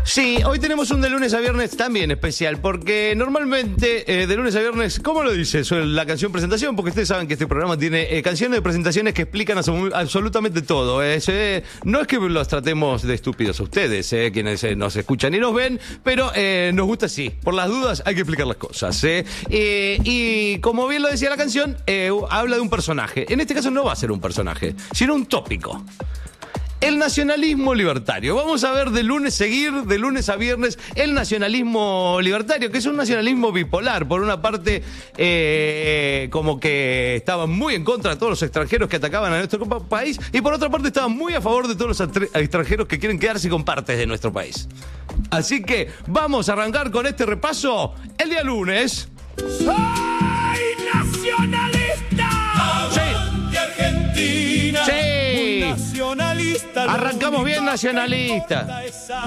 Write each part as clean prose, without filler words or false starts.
Sí, hoy tenemos un de lunes a viernes también especial, porque normalmente de lunes a viernes, ¿cómo lo dice la canción presentación? Porque ustedes saben que este programa tiene canciones de presentaciones que explican absolutamente todo. No es que los tratemos de estúpidos a ustedes, quienes nos escuchan y nos ven, pero nos gusta sí. Por las dudas hay que explicar las cosas. Y como bien lo decía la canción, habla de un personaje. En este caso no va a ser un personaje, sino un tópico. El nacionalismo libertario. Vamos a ver de lunes a viernes, el nacionalismo libertario, que es un nacionalismo bipolar. Por una parte, como que estaban muy en contra de todos los extranjeros que atacaban a nuestro país, y por otra parte estaban muy a favor de todos los extranjeros que quieren quedarse con partes de nuestro país. Así que vamos a arrancar con este repaso el día lunes. ¡Soy nacionalista! ¡Avante Argentina! ¡Sí! Nacionalista. Arrancamos bien nacionalista.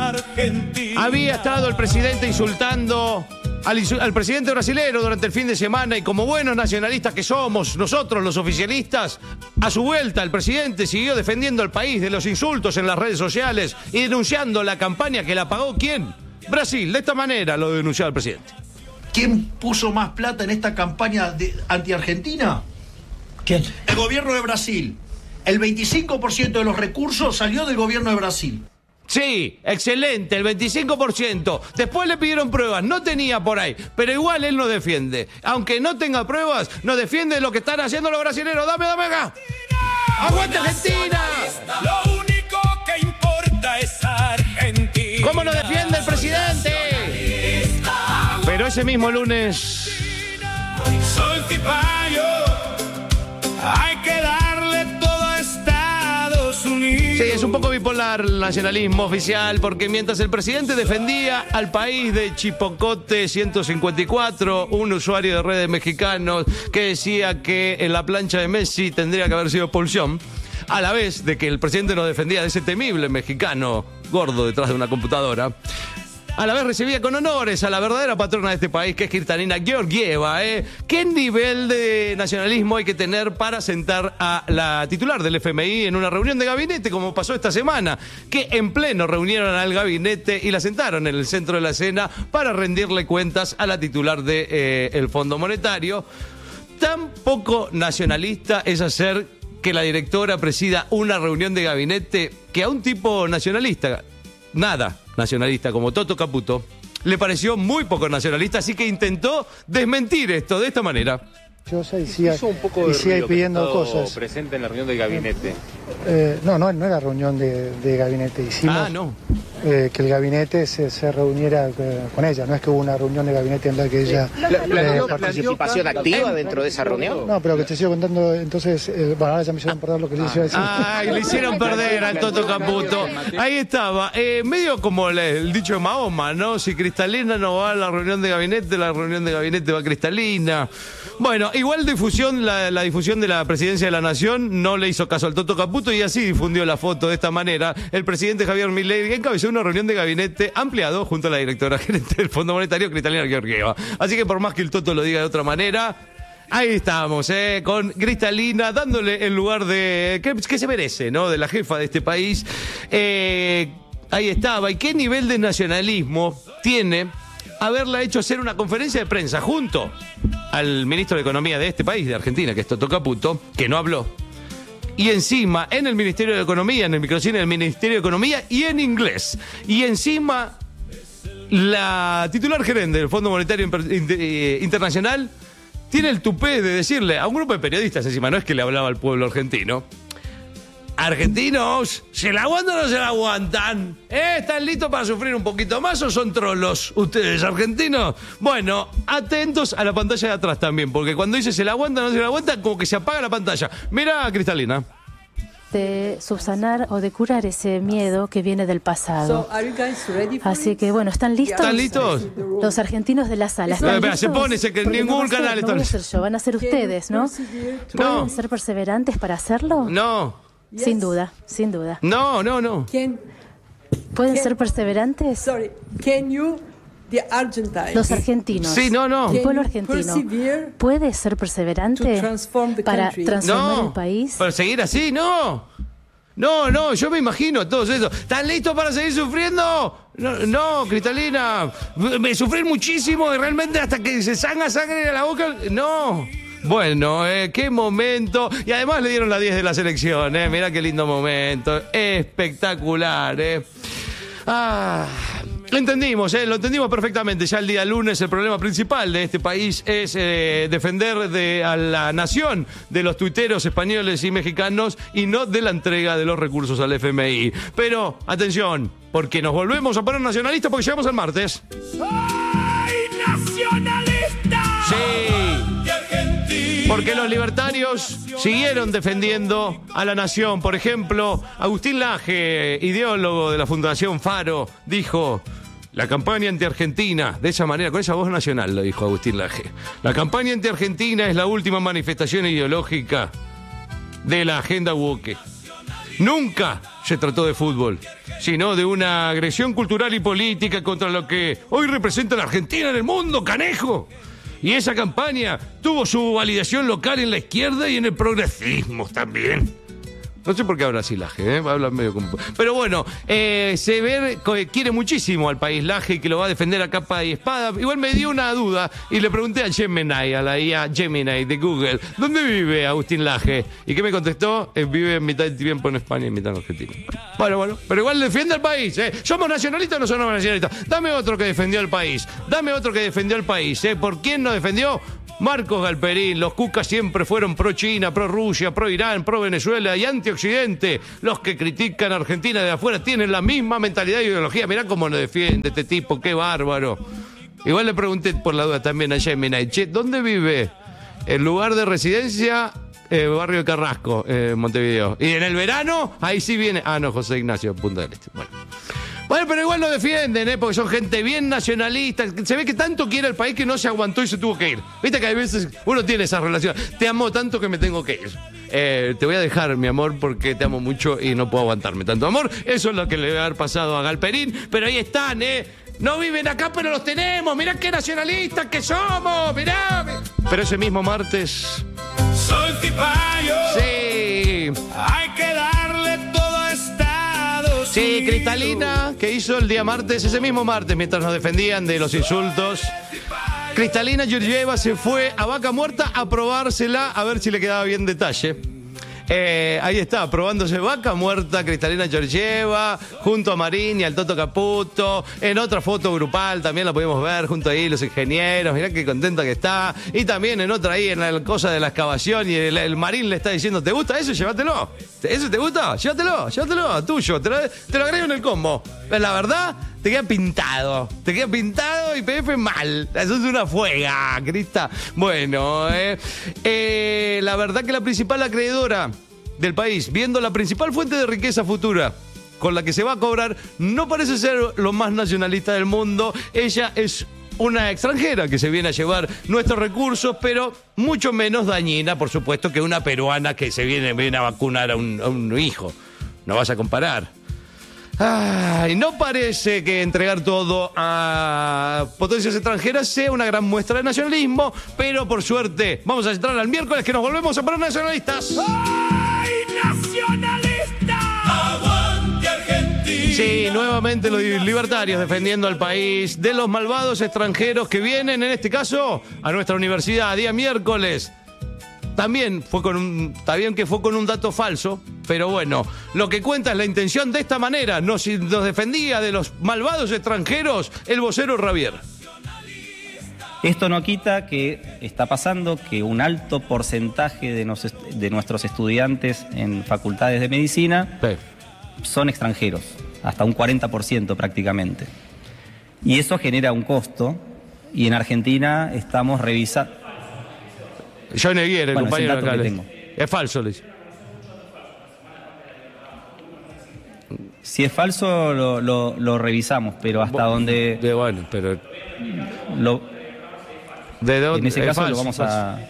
Había estado el presidente insultando al presidente brasilero durante el fin de semana, y como buenos nacionalistas que somos nosotros los oficialistas, a su vuelta el presidente siguió defendiendo al país de los insultos en las redes sociales y denunciando la campaña que la pagó ¿quién? Brasil. De esta manera lo denunció el presidente. ¿Quién puso más plata en esta campaña anti-Argentina? ¿Quién? El gobierno de Brasil. El 25% de los recursos salió del gobierno de Brasil. Sí, excelente, el 25%. Después le pidieron pruebas, no tenía por ahí, pero igual él nos defiende. Aunque no tenga pruebas, nos defiende lo que están haciendo los brasileños. ¡Dame acá! ¡Aguante Argentina! Lo único que importa es Argentina. ¿Cómo nos defiende el presidente? Pero ese mismo lunes... Soy cipayo. Hay que darle todo a Estados Unidos. Sí, es un poco bipolar el nacionalismo oficial, porque mientras el presidente defendía al país de Chipocote 154, un usuario de redes mexicanos que decía que en la plancha de Messi tendría que haber sido expulsión, a la vez de que el presidente nos defendía de ese temible mexicano gordo detrás de una computadora, a la vez recibía con honores a la verdadera patrona de este país, que es Kristalina Georgieva. ¿Qué nivel de nacionalismo hay que tener para sentar a la titular del FMI en una reunión de gabinete, como pasó esta semana? Que en pleno reunieron al gabinete y la sentaron en el centro de la escena para rendirle cuentas a la titular del Fondo Monetario. Tan poco nacionalista es hacer que la directora presida una reunión de gabinete que a un tipo nacionalista, nada nacionalista como Toto Caputo, le pareció muy poco nacionalista, así que intentó desmentir esto de esta manera. Yo sé, y sigue pidiendo cosas. Presente en la reunión del gabinete. No era reunión de gabinete. Hicimos que el gabinete se reuniera con ella. No es que hubo una reunión de gabinete en la que ella ¿Participación activa dentro de esa reunión? No, pero que te sigo contando. Entonces, ahora ya me hicieron perder lo que le hice a decir. Le hicieron perder al Toto Caputo. Ahí estaba. Medio como el dicho de Mahoma, ¿no? Si Kristalina no va a la reunión de gabinete va Kristalina. Bueno, igual la difusión de la presidencia de la nación no le hizo caso al Toto Caputo, y así difundió la foto de esta manera. El presidente Javier Milei encabezó una reunión de gabinete ampliado junto a la directora gerente del Fondo Monetario, Kristalina Georgieva. Así que por más que el Toto lo diga de otra manera, ahí estamos, con Kristalina dándole el lugar de que se merece, ¿no? De la jefa de este país. Ahí estaba. ¿Y qué nivel de nacionalismo tiene haberla hecho hacer una conferencia de prensa junto al ministro de Economía de este país, de Argentina, que es Toto Caputo, que no habló? Y encima, en el Ministerio de Economía, en el microcine del Ministerio de Economía, y en inglés. Y encima, la titular gerente del Fondo Monetario Internacional tiene el tupé de decirle a un grupo de periodistas, encima, no es que le hablaba al pueblo argentino: argentinos, ¿se la aguantan o no se la aguantan? ¿Están listos para sufrir un poquito más o son trolos ustedes, argentinos? Bueno, atentos a la pantalla de atrás también, porque cuando dice se la aguantan o no se la aguantan, como que se apaga la pantalla. Mira, Kristalina. De subsanar o de curar ese miedo que viene del pasado. Así que bueno, ¿están listos? ¿Están listos? Los argentinos de la sala. Espera, se pone que en ningún canal está. No voy a ser yo, van a ser ustedes, ¿no? ¿Pueden ser perseverantes para hacerlo? No. Sin duda, sin duda. No. ¿Pueden ser perseverantes? Los argentinos. Sí, no. El pueblo argentino puede ser perseverante para transformar el país. ¿Para seguir así? No. No, yo me imagino todos eso. ¿Están listos para seguir sufriendo? No, Cristalina. Sufrir muchísimo y realmente hasta que se salga sangre a la boca. No. Bueno, qué momento. Y además le dieron la 10 de la selección. Mirá qué lindo momento. Espectacular. Lo entendimos perfectamente. Ya el día lunes el problema principal de este país es defender a la nación de los tuiteros españoles y mexicanos y no de la entrega de los recursos al FMI. Pero, atención, porque nos volvemos a poner nacionalistas porque llegamos el martes. ¡Ay, nacionalista! Sí. Porque los libertarios siguieron defendiendo a la nación. Por ejemplo, Agustín Laje, ideólogo de la Fundación Faro, dijo: la campaña anti-Argentina, de esa manera, con esa voz nacional, lo dijo Agustín Laje. La campaña anti-Argentina es la última manifestación ideológica de la agenda woke. Nunca se trató de fútbol, sino de una agresión cultural y política contra lo que hoy representa la Argentina en el mundo, canejo. Y esa campaña tuvo su validación local en la izquierda y en el progresismo también. No sé por qué habla así Laje, habla medio como... Pero bueno, se ve que quiere muchísimo al país Laje y que lo va a defender a capa y espada. Igual me dio una duda y le pregunté a Gemini, a la IA Gemini de Google, ¿dónde vive Agustín Laje? ¿Y qué me contestó? Vive en mitad del tiempo en España y en mitad en Argentina. Bueno, pero igual defiende al país, ¿Somos nacionalistas o no somos nacionalistas? Dame otro que defendió al país. ¿Por quién no defendió? Marcos Galperín. Los cucas siempre fueron pro China, pro Rusia, pro Irán, pro Venezuela y anti-Occidente. Los que critican a Argentina de afuera tienen la misma mentalidad y ideología. Mirá cómo nos defiende este tipo, qué bárbaro. Igual le pregunté por la duda también a Gemini, ¿dónde vive? El lugar de residencia, barrio de Carrasco, Montevideo. Y en el verano, ahí sí viene... no, José Ignacio, Punta del Este. Bueno, pero igual lo defienden, porque son gente bien nacionalista. Se ve que tanto quiere el país que no se aguantó y se tuvo que ir. Viste que hay veces uno tiene esa relación. Te amo tanto que me tengo que ir. Te voy a dejar, mi amor, porque te amo mucho y no puedo aguantarme tanto amor. Eso es lo que le debe haber pasado a Galperín. Pero ahí están, No viven acá, pero los tenemos. Mirá qué nacionalistas que somos. Mirá. Pero ese mismo martes... Soy Cipayo. Sí. Hay que darle todo a Estados Sí, Unidos. Cristalina, que hizo el día martes, ese mismo martes, mientras nos defendían de los insultos, Cristalina Georgieva se fue a Vaca Muerta a probársela, a ver si le quedaba bien detalle. Ahí está, probándose Vaca Muerta, Cristalina Georgieva, junto a Marín y al Toto Caputo. En otra foto grupal también la podemos ver, junto ahí los ingenieros. Mirá qué contenta que está. Y también en otra ahí, en la cosa de la excavación. Y el Marín le está diciendo: ¿te gusta eso? Llévatelo. ¿Eso te gusta? Llévatelo, tuyo. Te lo agrego en el combo. La verdad, te queda pintado y PF mal. Eso es una fuega, Crista. Bueno, la verdad que la principal acreedora del país, viendo la principal fuente de riqueza futura con la que se va a cobrar, no parece ser lo más nacionalista del mundo. Ella es una extranjera que se viene a llevar nuestros recursos, pero mucho menos dañina, por supuesto, que una peruana que se viene a vacunar a un hijo. No vas a comparar. No parece que entregar todo a potencias extranjeras sea una gran muestra de nacionalismo, pero por suerte vamos a entrar al miércoles, que nos volvemos a poner nacionalistas. ¡Ay, nacionalista! ¡Aguante Argentina! Sí, nuevamente los libertarios defendiendo al país de los malvados extranjeros que vienen, en este caso, a nuestra universidad, día miércoles. También fue con un dato falso, pero bueno, lo que cuenta es la intención. De esta manera nos defendía de los malvados extranjeros el vocero Ravier. Esto no quita que está pasando que un alto porcentaje de nuestros estudiantes en facultades de medicina son extranjeros, hasta un 40% prácticamente. Y eso genera un costo, y en Argentina estamos revisando... Johnny Aguirre, el compañero de acá. Es falso, le dice. Si es falso, lo revisamos, pero hasta donde... Bueno, pero... en ese caso falso, lo vamos a...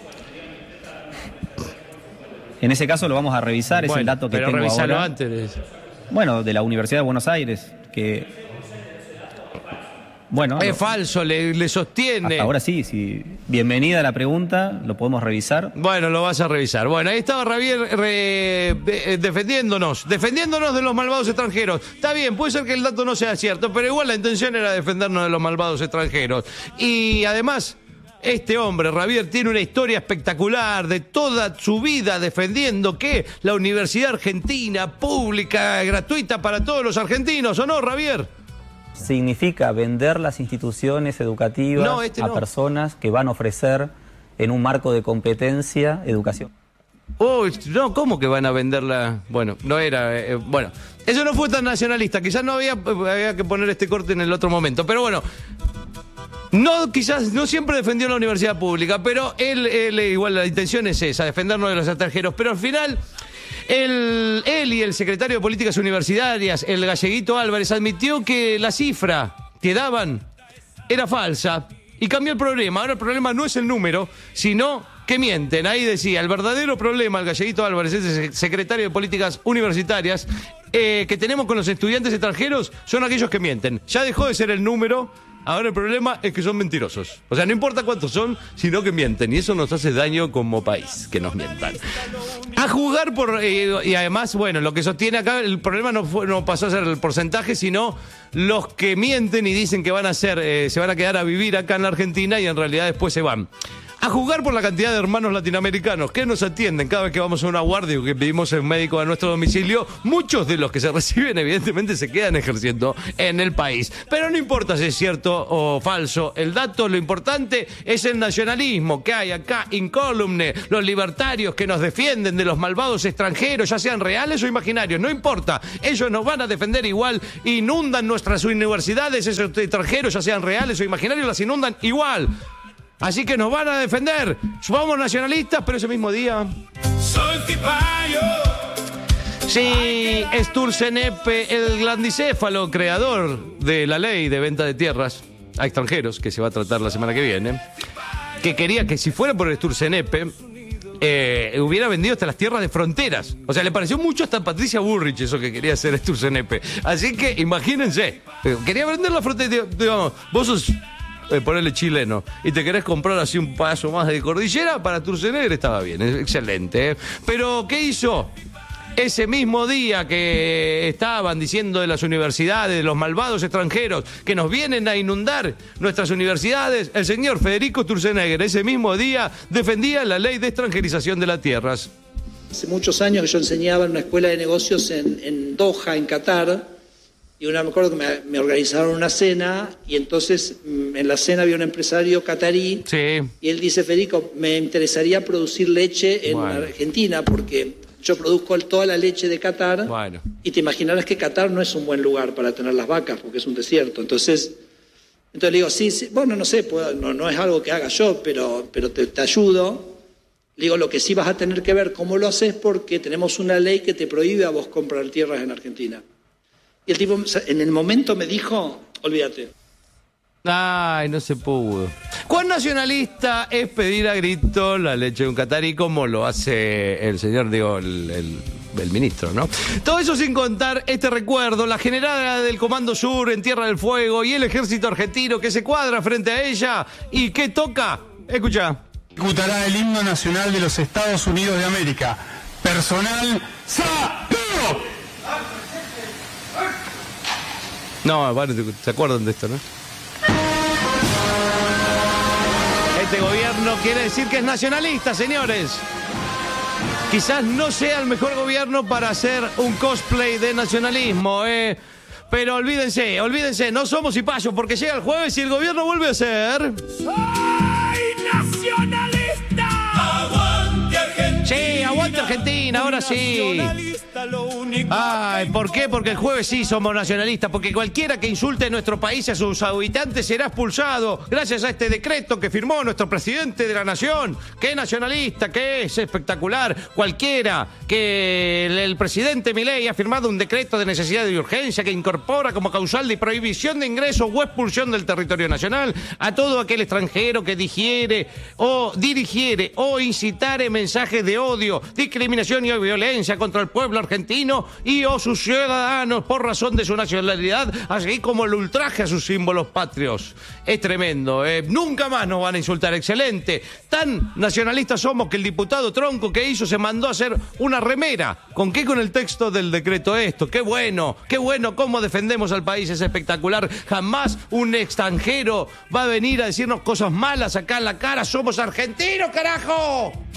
En ese caso lo vamos a revisar, es el dato que tengo ahora. Antes. Bueno, de la Universidad de Buenos Aires, que... Bueno, es falso, le sostiene. Ahora sí, bienvenida a la pregunta, lo podemos revisar. Bueno, lo vas a revisar. Bueno, ahí estaba Javier defendiéndonos de los malvados extranjeros. Está bien, puede ser que el dato no sea cierto, pero igual la intención era defendernos de los malvados extranjeros. Y además, este hombre, Javier, tiene una historia espectacular de toda su vida defendiendo que la universidad argentina, pública, gratuita para todos los argentinos, ¿o no, Javier? Significa vender las instituciones educativas a personas que van a ofrecer en un marco de competencia educación. No, ¿cómo que van a venderla? Bueno, no era... bueno, eso no fue tan nacionalista. Quizás no había que poner este corte en el otro momento. Pero bueno, quizás no siempre defendió la universidad pública, pero él igual la intención es esa, defendernos de los extranjeros. Pero al final... Él y el secretario de Políticas Universitarias, el galleguito Álvarez, admitió que la cifra que daban era falsa y cambió el problema. Ahora el problema no es el número, sino que mienten. Ahí decía, el verdadero problema, el galleguito Álvarez, es el secretario de Políticas Universitarias, que tenemos con los estudiantes extranjeros, son aquellos que mienten. Ya dejó de ser el número. Ahora el problema es que son mentirosos. O sea, no importa cuántos son, sino que mienten. Y eso nos hace daño como país, que nos mientan. A juzgar por... y además, bueno, lo que sostiene acá, el problema no pasó a ser el porcentaje, sino los que mienten y dicen que van a hacer, se van a quedar a vivir acá en la Argentina y en realidad después se van. A juzgar por la cantidad de hermanos latinoamericanos que nos atienden cada vez que vamos a una guardia o que pedimos un médico a nuestro domicilio, muchos de los que se reciben evidentemente se quedan ejerciendo en el país. Pero no importa si es cierto o falso el dato, lo importante es el nacionalismo que hay acá incólume, los libertarios que nos defienden de los malvados extranjeros, ya sean reales o imaginarios, no importa, ellos nos van a defender igual, inundan nuestras universidades, esos extranjeros, ya sean reales o imaginarios, las inundan igual. Así que nos van a defender. Somos nacionalistas, pero ese mismo día... Sí, Sturzenegger, el glandicéfalo, creador de la ley de venta de tierras a extranjeros, que se va a tratar la semana que viene, que quería que si fuera por Sturzenegger, hubiera vendido hasta las tierras de fronteras. O sea, le pareció mucho hasta a Patricia Bullrich eso que quería hacer Sturzenegger. Así que imagínense, quería vender la frontera, digamos, vos sos... ponerle chileno y te querés comprar así un paso más de cordillera, para Sturzenegger estaba bien, excelente. Pero ¿qué hizo? Ese mismo día que estaban diciendo de las universidades, de los malvados extranjeros que nos vienen a inundar nuestras universidades, el señor Federico Sturzenegger ese mismo día defendía la ley de extranjerización de las tierras. Hace muchos años que yo enseñaba en una escuela de negocios en Doha, en Qatar. Y me acuerdo que me organizaron una cena y entonces en la cena había un empresario catarí. Sí. Y él dice, Federico, me interesaría producir leche en Argentina porque yo produzco toda la leche de Qatar. Bueno. Y te imaginarás que Qatar no es un buen lugar para tener las vacas porque es un desierto. Entonces le digo, sí, bueno, no sé, no es algo que haga yo, pero te ayudo. Le digo, lo que sí vas a tener que ver cómo lo haces porque tenemos una ley que te prohíbe a vos comprar tierras en Argentina. Y el tipo en el momento me dijo, olvídate. Ay, no se pudo. ¿Cuán nacionalista es pedir a grito la leche de un catarí como lo hace el señor, digo, el ministro, ¿no? Todo eso sin contar este recuerdo, la generala del Comando Sur en Tierra del Fuego y el ejército argentino que se cuadra frente a ella y que toca, escucha. Ejecutará el himno nacional de los Estados Unidos de América. Personal ¡Saludo! No, bueno, ¿se acuerdan de esto, no? Este gobierno quiere decir que es nacionalista, señores. Quizás no sea el mejor gobierno para hacer un cosplay de nacionalismo, pero olvídense, no somos cipayos porque llega el jueves y el gobierno vuelve a ser... ¡Soy nacionalista! ¡Aguante Argentina! Sí, aguante Argentina, ahora sí. Ay, ¿por qué? Porque el jueves sí somos nacionalistas, porque cualquiera que insulte a nuestro país y a sus habitantes será expulsado gracias a este decreto que firmó nuestro presidente de la nación. ¡Qué nacionalista! ¡Qué es espectacular! Cualquiera que el presidente Milei ha firmado un decreto de necesidad y urgencia que incorpora como causal de prohibición de ingreso o expulsión del territorio nacional a todo aquel extranjero que dirigiere o incitare mensajes de odio, discriminación represión y violencia contra el pueblo argentino y o sus ciudadanos por razón de su nacionalidad, así como el ultraje a sus símbolos patrios. Es tremendo, nunca más nos van a insultar, excelente. Tan nacionalistas somos que el diputado Tronco que hizo se mandó a hacer una remera. ¿Con qué? Con el texto del decreto esto. Qué bueno, cómo defendemos al país, es espectacular. Jamás un extranjero va a venir a decirnos cosas malas acá en la cara. Somos argentinos, carajo.